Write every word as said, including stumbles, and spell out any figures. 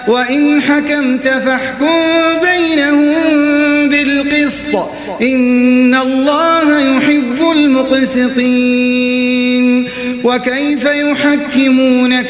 وإن حكمت فاحكم بينهم بالقسط إن الله يحب المقسطين. وكيف يحكمونك